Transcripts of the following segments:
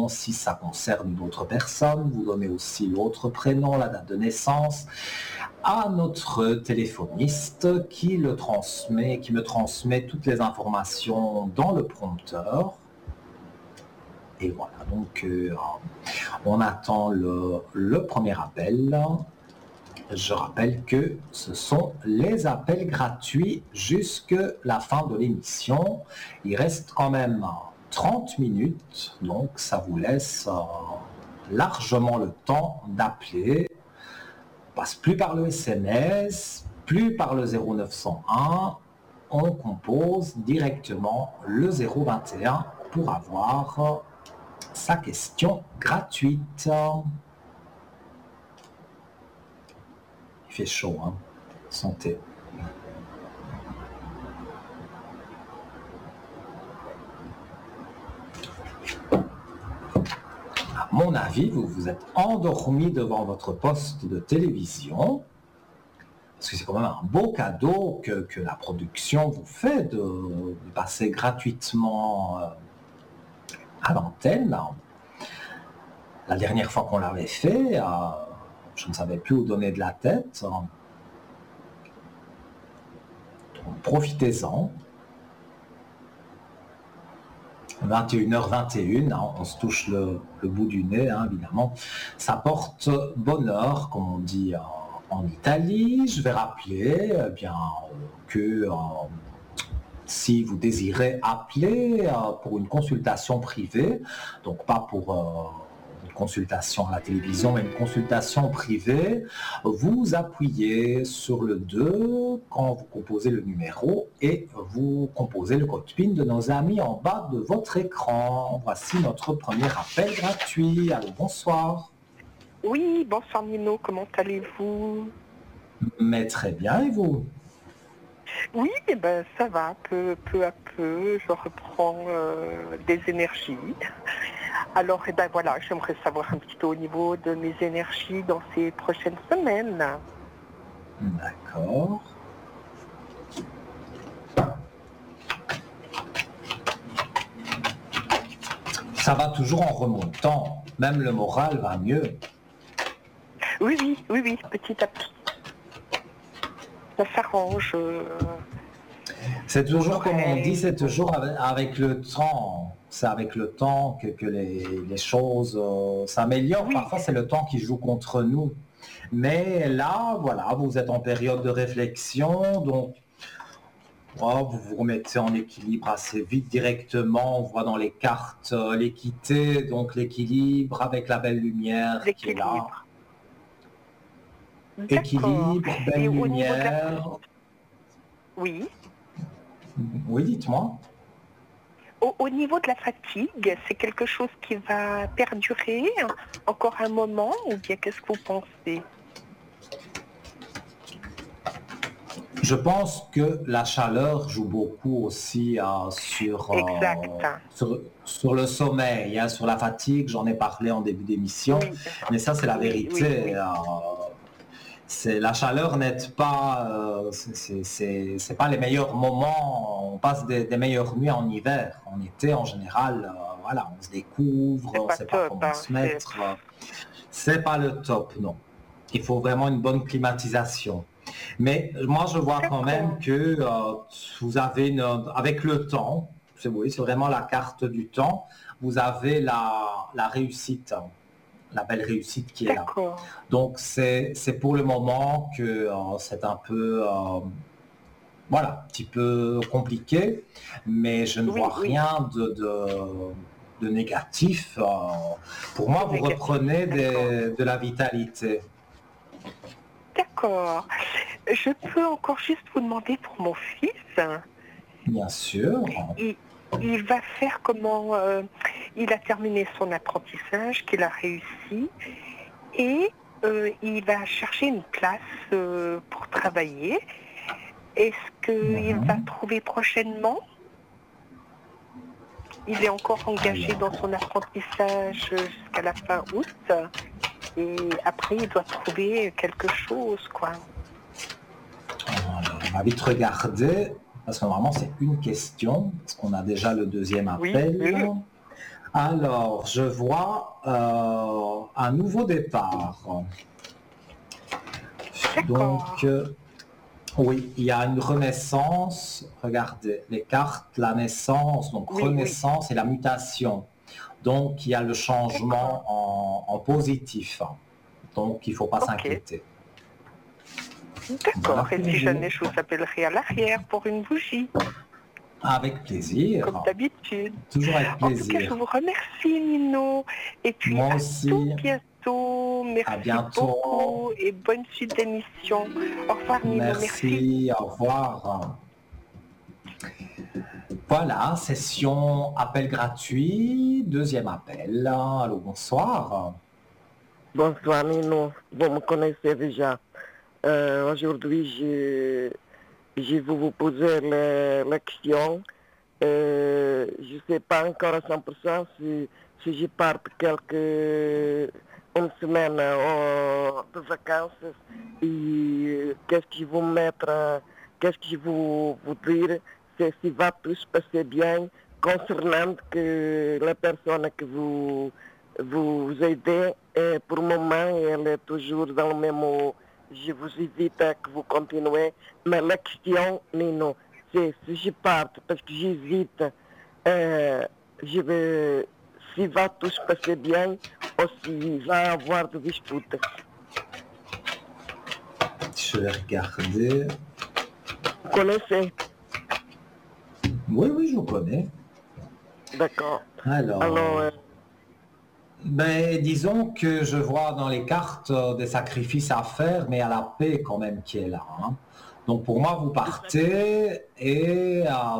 prénom si ça concerne une autre personne. Vous donnez aussi l'autre prénom, la date de naissance à notre téléphoniste qui me transmet toutes les informations dans le prompteur. Et voilà, donc on attend le premier appel. Je rappelle que ce sont les appels gratuits jusqu'à la fin de l'émission. Il reste quand même 30 minutes, donc ça vous laisse largement le temps d'appeler. On passe plus par le SMS, plus par le 0901. On compose directement le 021 pour avoir sa question gratuite. Il fait chaud, hein. Santé. À mon avis, vous vous êtes endormi devant votre poste de télévision, parce que c'est quand même un beau cadeau que la production vous fait de passer gratuitement à l'antenne. La dernière fois qu'on l'avait fait, je ne savais plus où donner de la tête. Donc, profitez-en. 21h21, on se touche le bout du nez, évidemment. Ça porte bonheur, comme on dit en Italie. Je vais rappeler que si vous désirez appeler pour une consultation privée, donc pas pour une consultation à la télévision, mais une consultation privée, vous appuyez sur le 2 quand vous composez le numéro et vous composez le code PIN de nos amis en bas de votre écran. Voici notre premier appel gratuit. Allô, bonsoir. Oui, bonsoir Nino, comment allez-vous? Mais très bien, et vous? Oui, ça va, peu à peu, je reprends des énergies. Alors, voilà, j'aimerais savoir un petit peu au niveau de mes énergies dans ces prochaines semaines. D'accord. Ça va toujours en remontant, même le moral va mieux. Oui, petit à petit. Ça s'arrange. C'est toujours, comme on dit, c'est toujours avec le temps. C'est avec le temps que les choses s'améliorent. Oui. Parfois, c'est le temps qui joue contre nous. Mais là, voilà, vous êtes en période de réflexion, donc vous vous remettez en équilibre assez vite directement. On voit dans les cartes l'équité, donc l'équilibre avec la belle lumière qui est là. Équilibre, belle lumière. Oui. Oui, dites-moi. Au niveau de la fatigue, c'est quelque chose qui va perdurer encore un moment ou bien qu'est-ce que vous pensez? Je pense que la chaleur joue beaucoup aussi sur le sommeil, sur la fatigue. J'en ai parlé en début d'émission, oui. Mais ça c'est la vérité. Oui. La chaleur n'aide pas, c'est pas les meilleurs moments. On passe des meilleures nuits en hiver. En été, en général, voilà, on se découvre, on ne sait pas comment se mettre. C'est pas le top, non. Il faut vraiment une bonne climatisation. Mais moi, je vois quand même que vous avez, avec le temps, c'est vraiment la carte du temps, vous avez la réussite. La belle réussite qui est là. Donc c'est pour le moment que c'est un peu un petit peu compliqué, mais je ne vois rien de négatif. Pour moi, vous reprenez de la vitalité. D'accord. Je peux encore juste vous demander pour mon fils. Bien sûr. Il va faire comment il a terminé son apprentissage, qu'il a réussi, et il va chercher une place pour travailler. Est-ce qu'il va trouver prochainement? Il est encore engagé dans son apprentissage jusqu'à la fin août, et après il doit trouver quelque chose, quoi. On va vite regarder. Parce que normalement, c'est une question, parce qu'on a déjà le deuxième appel. Oui. Alors, je vois un nouveau départ. D'accord. Donc, oui, il y a une renaissance. Regardez, les cartes, la naissance, donc Oui, oui. renaissance et la mutation. Donc, il y a le D'accord. changement en positif. Donc, il ne faut pas Ok. s'inquiéter. Voilà D'accord. Et pour si vous. jamais je vous appellerai à l'arrière pour une bougie, Avec plaisir. comme d'habitude. Toujours avec En tout cas, je plaisir. vous remercie, Nino. Et puis, Moi à tout aussi. bientôt. À Merci bientôt. beaucoup et bonne suite d'émission. Au revoir, Nino. Merci. Merci. Au revoir. Voilà, session appel gratuit. Deuxième appel. Allô, bonsoir. Bonsoir Nino, vous me connaissez déjà. Aujourd'hui, je vais vous poser la question. Je ne sais pas encore à 100% si je pars une semaine de vacances et qu'est-ce que je vais mettre, qu'est-ce que je vais vous dire, c'est si va tout se passer bien concernant que la personne que vous aidez, pour le moment, elle est toujours dans le même. Je vous invite à que vous continuez. Mais la question, Nino, c'est si je parte parce que j'hésite, je vais, si va tout se passer bien ou s'il va y avoir des disputes. Je vais regarder. Vous connaissez? Oui, oui, je vous connais. D'accord. Alors, ben, disons que je vois dans les cartes des sacrifices à faire, mais à la paix quand même qui est là. Hein. Donc pour moi, vous partez et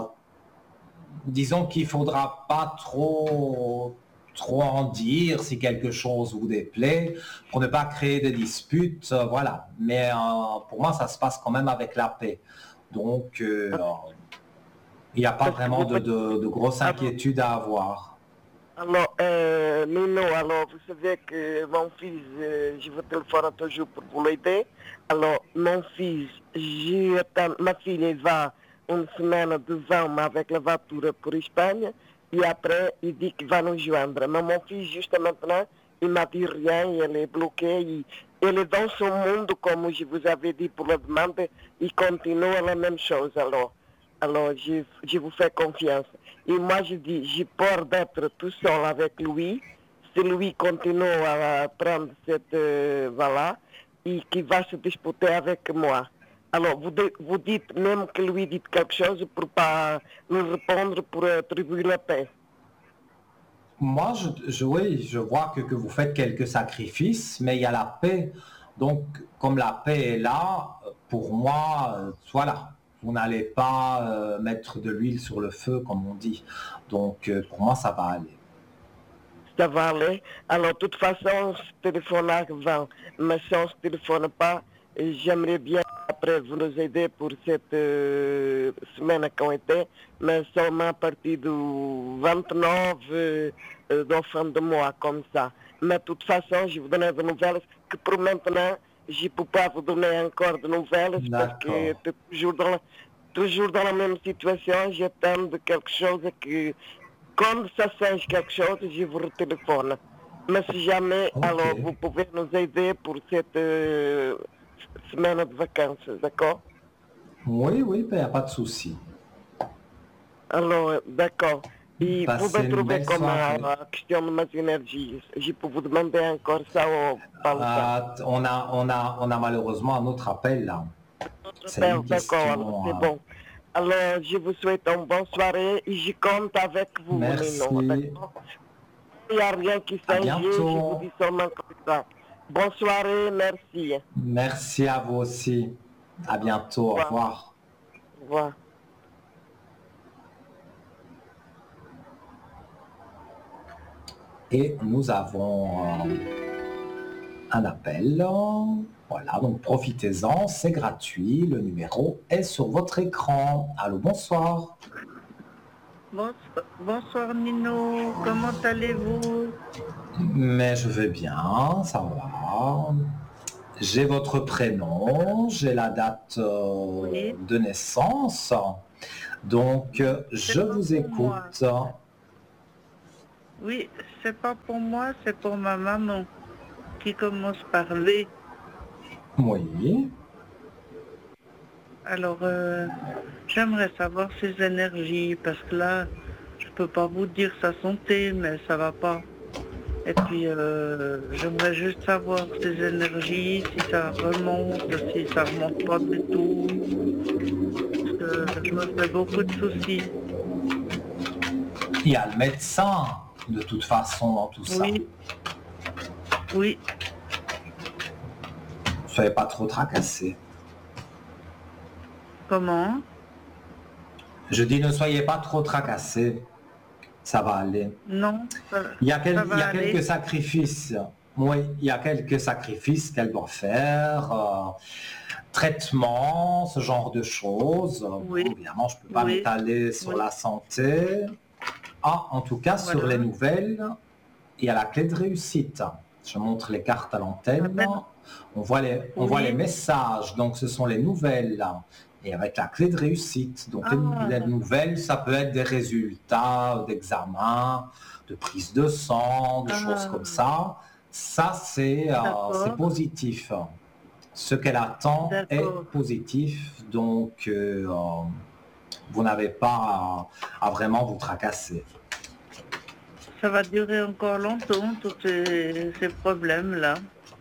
disons qu'il faudra pas trop en dire si quelque chose vous déplaît pour ne pas créer de disputes, voilà. Mais pour moi, ça se passe quand même avec la paix. Donc il n'y a pas Parce que vraiment vous de grosses inquiétudes à avoir. Alors, Nino, alors vous savez que mon fils, je vous téléphone toujours pour vous l'aider. Alors, mon fils, ma fille elle va une semaine devant avec la voiture pour Espagne et après, il dit qu'il va nous joindre. Mais mon fils, juste maintenant, il m'a dit rien, il est bloqué. Il est dans son monde, comme je vous avais dit pour la demande, il continue la même chose. Alors je vous fais confiance. Et moi, je dis, j'ai peur d'être tout seul avec lui. Si lui continue à prendre cette voilà, et qu'il va se disputer avec moi. Alors, vous dites même que lui dit quelque chose pour pas nous répondre, pour attribuer la paix. Moi, oui, je vois que vous faites quelques sacrifices, mais il y a la paix. Donc, comme la paix est là, pour moi, voilà, vous n'allez pas mettre de l'huile sur le feu, comme on dit. Donc, pour moi, ça va aller. Ça va aller. Alors, de toute façon, ce téléphone-là va. Mais si on ne se téléphone pas, j'aimerais bien après vous nous aider pour cette semaine qu'on était, mais seulement à partir du 29 de fin de mois, comme ça. Mais de toute façon, je vous donne des nouvelles que pour maintenant, je ne peux pas vous donner encore de nouvelles parce que D'accord. toujours dans la même situation, j'attends de quelque chose que quand ça change quelque chose, je vous téléphone. Mais si jamais, Ok. alors vous pouvez nous aider pour cette semaine de vacances, d'accord? Oui, oui, il n'y a pas de souci. Alors, d'accord. Et vous me Passez une trouvez belle comme soirée. question de mes énergies. Je peux vous demander encore ça ou pas le temps? On a malheureusement un autre appel là. C'est une D'accord, alors question. c'est bon. Alors, je vous souhaite une bonne soirée et je compte avec vous, Nino, Merci. d'accord? Il n'y a rien qui À change, je vous bientôt. dis seulement comme ça. Bonne soirée, merci. Merci à vous aussi. À bientôt. Au Au revoir. revoir. Au revoir. Et nous avons un appel. Voilà, donc profitez-en, c'est gratuit. Le numéro est sur votre écran. Allô, bonsoir. Bonsoir Nino, comment allez-vous? Mais je vais bien, ça va. J'ai votre prénom, j'ai la date Oui. de naissance. Donc, je C'est bon vous pour moi. écoute. Oui, c'est pas pour moi, c'est pour ma maman qui commence par V. Oui. Alors, j'aimerais savoir ses énergies parce que là, je peux pas vous dire sa santé, mais ça va pas. Et puis, j'aimerais juste savoir ses énergies, si ça remonte, si ça remonte pas du tout, parce que je me fais beaucoup de soucis. Il y a le médecin, de toute façon, dans tout ça. Oui, oui, Soyez pas trop tracassés. comment? Je dis ne soyez pas trop tracassés. Ça va aller. Non, Il y a, ça va aller. quelques sacrifices. Oui, il y a quelques sacrifices qu'elle doit faire. Traitement, ce genre de choses. Oui. Bon, évidemment, je ne peux pas Oui. m'étaler sur Oui. la santé. Ah, en tout cas, sur Voilà. les nouvelles, il y a la clé de réussite. Je montre les cartes à l'antenne. On voit les messages. Donc, ce sont les nouvelles. Et avec la clé de réussite. Donc, les nouvelles, ça peut être des résultats d'examen, de prise de sang, de choses comme ça. Ça, c'est positif. Ce qu'elle attend est positif. Donc, vous n'avez pas à vraiment vous tracasser. Ça va durer encore longtemps, tous ces problèmes-là.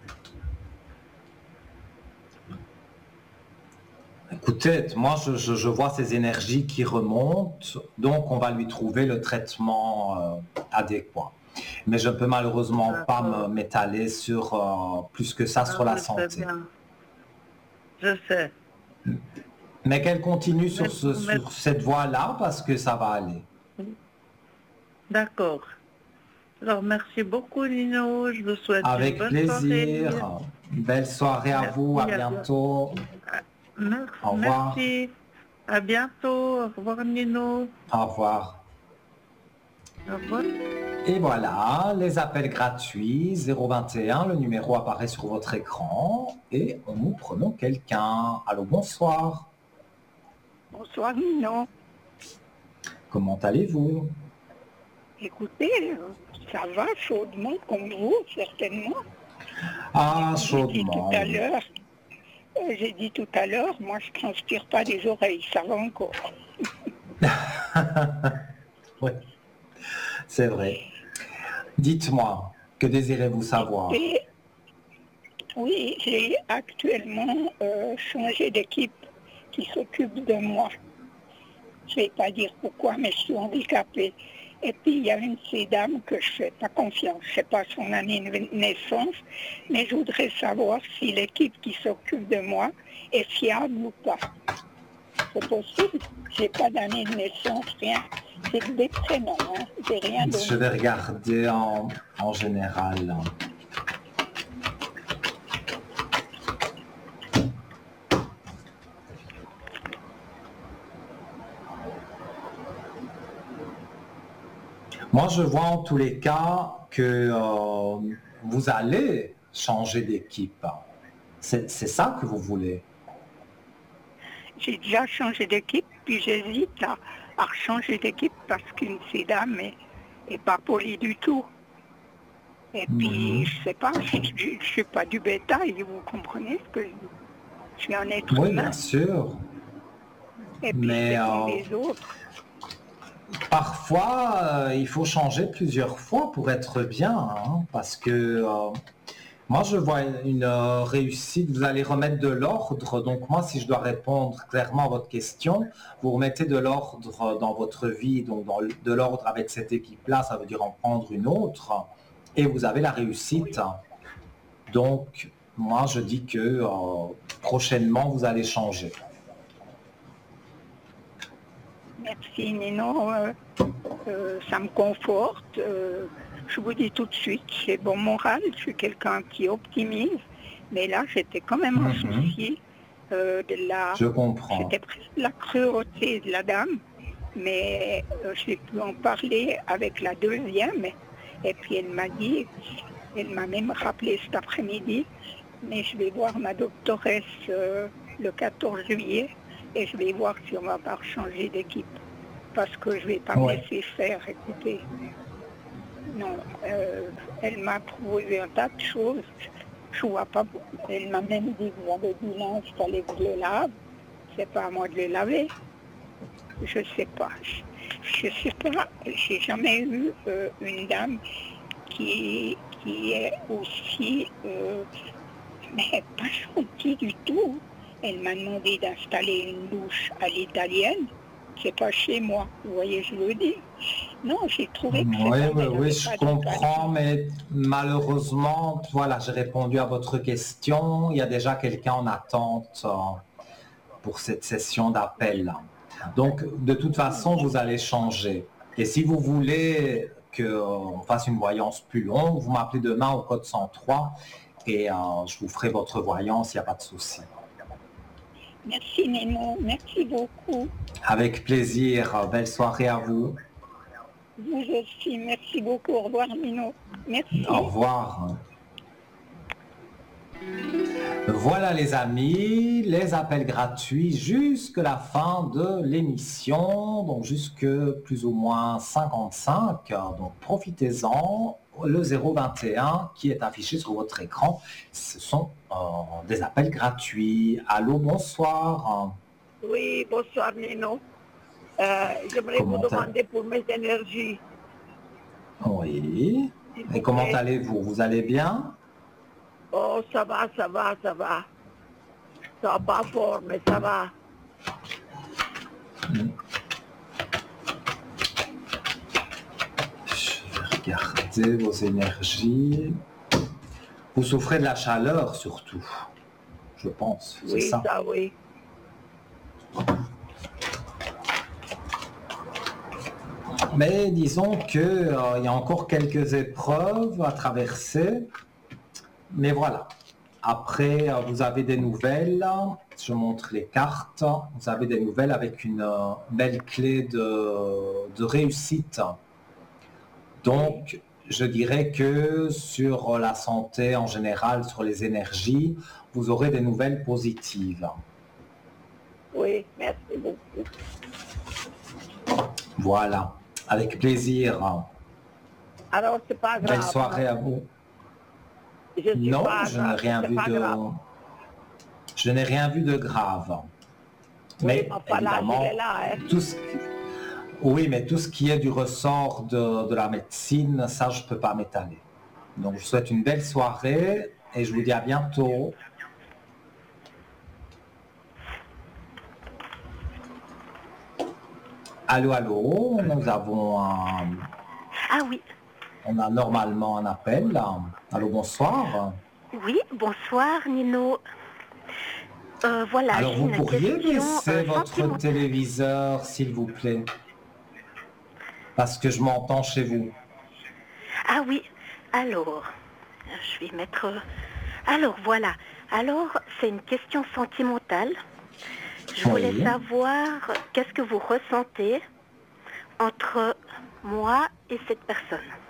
Écoutez, moi je vois ces énergies qui remontent, donc on va lui trouver le traitement adéquat. Mais je ne peux malheureusement pas m'étaler sur plus que ça sur la santé. Je sais. Mais qu'elle continue sur cette voie-là parce que ça va aller. D'accord. Alors merci beaucoup Nino, je vous souhaite avec une bonne plaisir. soirée. Belle soirée à vous, à bientôt. Merci. Au revoir. Merci. À bientôt. Au revoir Nino. Au revoir. Au revoir. Et voilà, les appels gratuits, 021, le numéro apparaît sur votre écran et nous prenons quelqu'un. Allô, bonsoir. Bonsoir Nino. Comment allez-vous? Écoutez, ça va chaudement comme vous, certainement. Ah, chaudement. J'ai dit tout à l'heure, moi je transpire pas des oreilles, ça va encore. Oui, c'est vrai. Dites-moi, que désirez-vous savoir? Oui, j'ai actuellement changé d'équipe qui s'occupe de moi. Je ne vais pas dire pourquoi, mais je suis handicapée. Et puis, il y a une de ces dames que je ne fais pas confiance. Je ne sais pas son année de naissance, mais je voudrais savoir si l'équipe qui s'occupe de moi est fiable ou pas. C'est possible. Je n'ai pas d'année de naissance, rien. C'est des prénoms, hein. J'ai rien donné. Je vais regarder en général. Moi, je vois en tous les cas que vous allez changer d'équipe. C'est ça que vous voulez? J'ai déjà changé d'équipe, puis j'hésite à changer d'équipe parce qu'une de ces dames est pas polie du tout. Et puis, je sais pas, je suis pas du bétail, vous comprenez ce que je suis un être humain. Oui, bien sûr. Et puis, mais les autres. Parfois, il faut changer plusieurs fois pour être bien, hein, parce que moi, je vois une réussite, vous allez remettre de l'ordre. Donc moi, si je dois répondre clairement à votre question, vous remettez de l'ordre dans votre vie, donc de l'ordre avec cette équipe-là, ça veut dire en prendre une autre, et vous avez la réussite. Donc, moi, je dis que prochainement, vous allez changer. Merci Nino, ça me conforte. Je vous dis tout de suite, j'ai bon moral, je suis quelqu'un qui optimise, mais là j'étais quand même en souci de la... Je comprends. C'était presque la cruauté de la dame, mais j'ai pu en parler avec la deuxième, et puis elle m'a dit, elle m'a même rappelé cet après-midi, mais je vais voir ma doctoresse le 14 juillet, et je vais voir si on va pas changer d'équipe, parce que je vais pas me laisser faire, écoutez. Non, elle m'a prouvé un tas de choses. Je vois pas. Elle m'a même dit que vendredi dimanche, il fallait que je les lave. C'est pas à moi de les laver. Je sais pas. Je sais pas. J'ai jamais eu une dame qui est aussi, mais pas gentille du tout. Elle m'a demandé d'installer une douche à l'italienne. C'est pas chez moi, vous voyez, je le dis. Non, j'ai trouvé que oui, je comprends, mais malheureusement, voilà, j'ai répondu à votre question. Il y a déjà quelqu'un en attente pour cette session d'appel. Donc, de toute façon, vous allez changer. Et si vous voulez qu'on fasse une voyance plus longue, vous m'appelez demain au code 103 et je vous ferai votre voyance, il n'y a pas de souci. Merci Nino, merci beaucoup. Avec plaisir, belle soirée à vous. Vous aussi, merci beaucoup. Au revoir Nino. Merci. Au revoir. Voilà les amis, les appels gratuits jusqu'à la fin de l'émission, donc jusque plus ou moins 55, donc profitez-en. Le 021 qui est affiché sur votre écran, ce sont des appels gratuits. Allô, bonsoir. Oui, bonsoir Nino. J'aimerais vous demander pour mes énergies. Oui. Et comment allez-vous? Vous allez bien? Oh, ça va, ça va, ça va. Ça va pas fort, mais ça va. Je vais regarder vos énergies. Vous souffrez de la chaleur surtout, je pense. Oui, c'est ça. Oui. Mais disons qu'il y a encore quelques épreuves à traverser. Mais voilà. Après, vous avez des nouvelles. Je montre les cartes. Vous avez des nouvelles avec une belle clé de réussite. Donc, je dirais que sur la santé en général, sur les énergies, vous aurez des nouvelles positives. Oui, merci beaucoup. Voilà. Avec plaisir. Alors, c'est pas grave. Belle soirée à vous. Non, je n'ai rien vu de... Je n'ai rien vu de grave. Mais évidemment, oui, mais tout ce qui est du ressort de la médecine, ça, je ne peux pas m'étaler. Donc, je vous souhaite une belle soirée et je vous dis à bientôt. Allô, allô, nous avons un... Ah oui. On a normalement un appel. Allô, bonsoir. Oui, bonsoir Nino. Voilà. Alors vous pourriez baisser votre téléviseur, s'il vous plaît, parce que je m'entends chez vous. Ah oui, alors, je vais mettre... Alors voilà, alors c'est une question sentimentale. Je voulais savoir qu'est-ce que vous ressentez entre moi et cette personne.